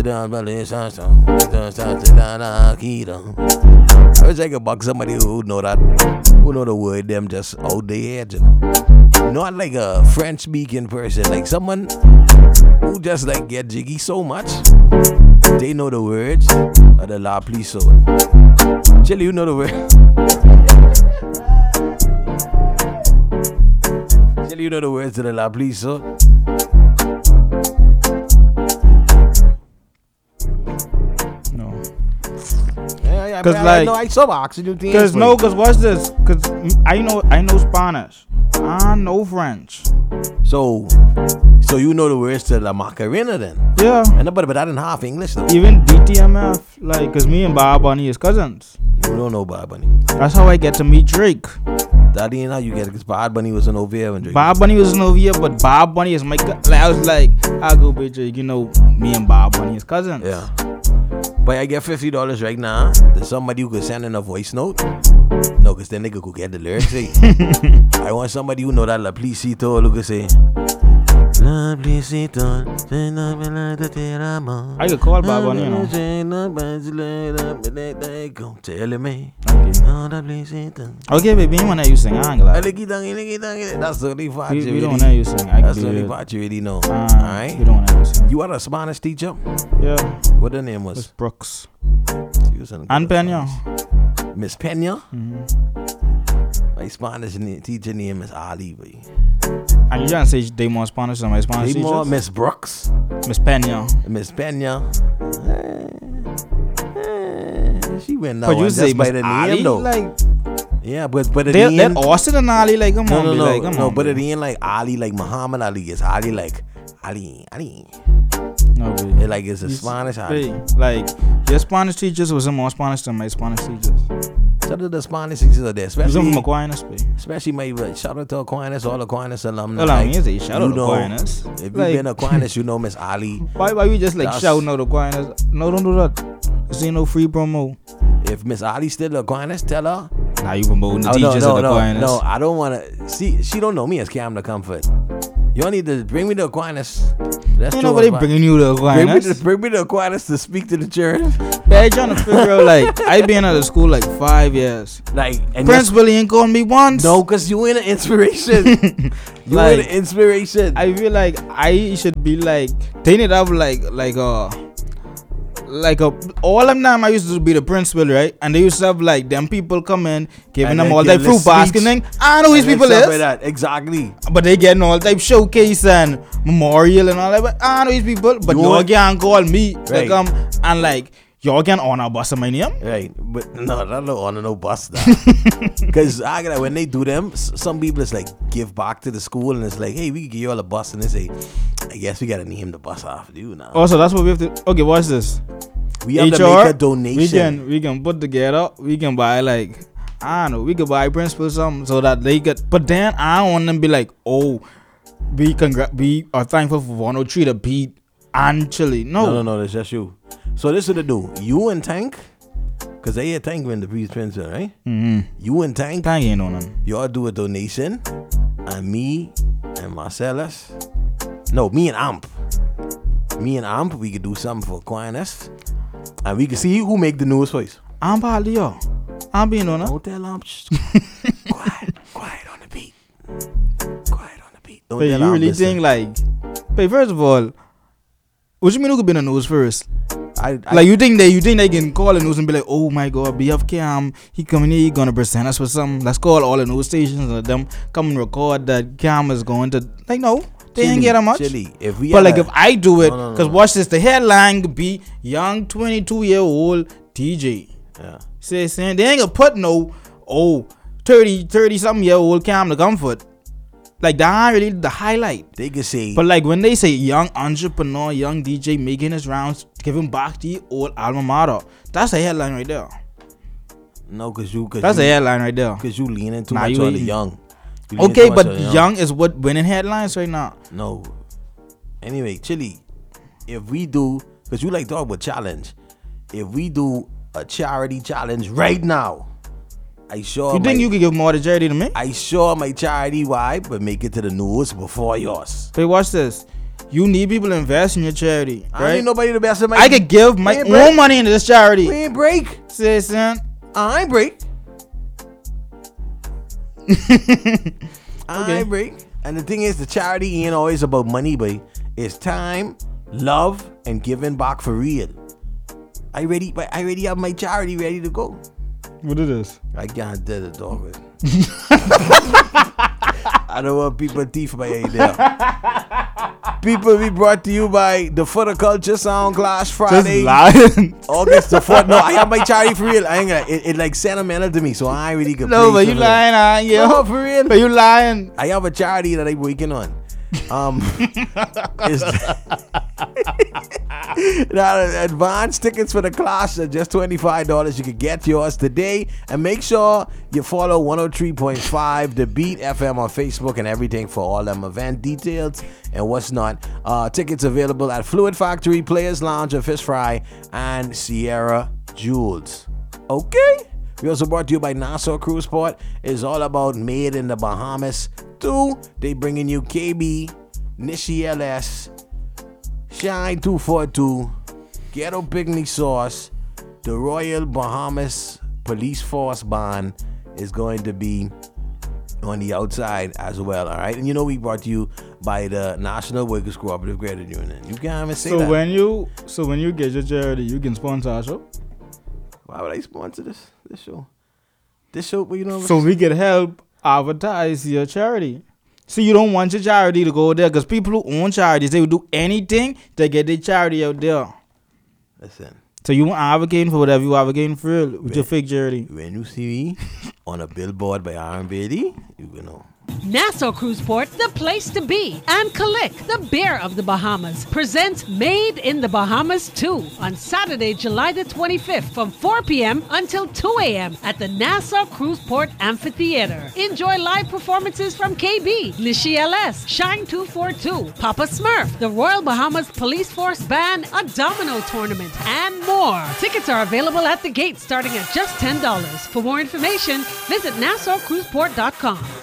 I wish I could bug somebody who know the word them just out their head, you know. Not like a French speaking person, like someone who just like get jiggy so much they know the words of the La Police. Chili, you know the word. Chili, you know the words of the La Police. Cause like, I saw oxygen. Cause watch this. Cause I know Spanish. I know French. So you know the words to La Macarena then? Yeah. And but I didn't half English though. Even DTMF, like, cause me and Bad Bunny is cousins. You don't know Bad Bunny. That's how I get to meet Drake. That ain't how you get it, cause Bad Bunny was an OVA when Drake. Bad Bunny was an OVA, but Bad Bunny is my like, I was like, I'll go with Drake. You know, me and Bad Bunny is cousins. Yeah. But I get $50 right now to somebody who could send in a voice note. No, cause then nigga could get the lyrics. I want somebody who know that La Plicito who could say La Plicito. I could call Bad Bunny, you know. Tell me. Okay, baby, you wanna you sing? I ain't gonna lie. That's the only part we don't wanna you sing. That's the only part you really know. Alright? We don't wanna you sing. You are a Spanish teacher? Yeah. What the name was? It's Brooks. And Pena. Miss Pena? Mm-hmm. My Spanish teacher name is Ali. Boy. And you trying to say they more Spanish than my Spanish teachers? More Miss Brooks. Miss Pena. Miss Pena. She went now. But you say by the Ali, name though. Like, yeah, but it they're ain't Austin and Ali, like, come on, like, come on. But it ain't like Ali, like Muhammad Ali. It's Ali, like Ali. No, baby. Like it's a Spanish Ali. Like, your Spanish teachers was more Spanish than my Spanish teachers. Shout out to the Spanish teachers are there, especially from Aquinas, baby. Especially my shout out to Aquinas, all Aquinas alumni. Well, I mean, say shout out to Aquinas. If you've been Aquinas, you know Miss Ali. Why we just like shouting out Aquinas? No, don't do that. This ain't no free promo. If Miss Ali still Aquinas, tell her. Now you promoting the teachers of Aquinas. No, I don't want to. See, she don't know me as Cam the Comfort. You don't need to bring me to Aquinas. That's ain't nobody bringing you to Aquinas. Bring me to Aquinas to speak to the church. Yeah, I trying to figure out, like, I been out of school like 5 years. Like, and principal ain't called me once. No, cause you ain't an inspiration. You like, ain't an inspiration. I feel like I should be like taking it up like all them time I used to be the principal, right? And they used to have like them people come in, giving them all type fruit basket thing. I know who these people is. Like that. Exactly. But they getting all type showcase and memorial and all that. But I know these people. But y'all can't call me to come and like y'all can honor bus my name. Right. But no, that don't honor no bus now. Cause when they do them, some people is like give back to the school and it's like, hey, we can give you all a bus, and they say, I guess we gotta name the bus after you now. Oh, so that's what we have to. Okay, watch this. We have to make a donation. We can put together. We can buy like, I don't know. We could buy principal something so that they could. But then I don't want them to be like, oh, we are thankful for 103 to beat and Chile. No, that's just you. So this is what they do. You and Tank, cause they had Tank when the principal, right? Mm-hmm. You and Tank ain't on them. Y'all do a donation, and me and Marcellus. No, me and Amp, we could do something for Aquinas. And we can see who make the news first. I'm probably y'all. I'm being on it. Don't tell them. Quiet on the beat. Quiet on the beat. Don't tell you really listen. Think like, but first of all, what you mean who could be in the news first? Like you think they can call the news and be like, oh my God, BF Cam, he coming here, he gonna present us with something. Let's call all the news stations and them come and record that Cam is going to, like, no. They ain't get that much. If I do it, because watch this, the headline could be young 22-year-old DJ. Yeah. Saying they ain't gonna put no 30-something-year-old Cam the Comfort. Like that ain't really the highlight. They can say, but like when they say young entrepreneur, young DJ making his rounds, giving back to the old alma mater, that's a headline right there. No, that's a headline right there. Because you leaning too much on the young. Okay, but young is what winning headlines right now. No. Anyway, Chili, if we do, because you like talk about challenge, if we do a charity challenge right now, I sure. You think you could give more to charity than me? I sure my charity wipe but make it to the news before yours. Hey, watch this. you need people to invest in your charity, I right? ain't nobody the best of my. I could give my own money into this charity. We ain't break. Say, son. I ain't break. I ain't break. And the thing is, the charity ain't always about money, but it's time, love, and giving back for real. I already have my charity ready to go. What it is? I can't tell the dog. I don't want people thief my idea. People be brought to you by the Footer Culture Sound Clash Friday. Just lying. August the 4th. No, I have my charity for real. I ain't gonna, it like sentimental to me, so I ain't really good. No, but you lying, yeah. No, for real. But you lying. I have a charity that I'm working on. Now, advance tickets for the class are just $25. You can get yours today, and make sure you follow 103.5 The Beat FM on Facebook and everything for all them event details and what's not. Tickets available at Fluid Factory, Players Lounge, and Fish Fry, and Sierra Jewels. Okay. We also brought to you by Nassau Cruise Port. It's all about made in the Bahamas. 2, they bringing you KB, Nishi LS, Shine 242, Ghetto Picnic Sauce, the Royal Bahamas Police Force Band is going to be on the outside as well, all right? And you know we brought to you by the National Workers Cooperative Credit Union. You can't even say that. So when you get your charity, you can sponsor our show? Why would I sponsor this show? This show, well, you know. So we can help advertise your charity. So you don't want your charity to go there, because people who own charities, they will do anything to get their charity out there. Listen. So you advocating for whatever you advocating for with your fake charity. When you see me on a billboard by Iron Beatty, you will know. Nassau Cruise Port, the place to be. And Kalik, the bear of the Bahamas, presents Made in the Bahamas 2 on Saturday, July the 25th from 4 p.m. until 2 a.m. at the Nassau Cruise Port Amphitheater. Enjoy live performances from KB, Nishi LS, Shine 242, Papa Smurf, the Royal Bahamas Police Force Band, a domino tournament, and more. Tickets are available at the gate starting at just $10. For more information, visit NassauCruiseport.com.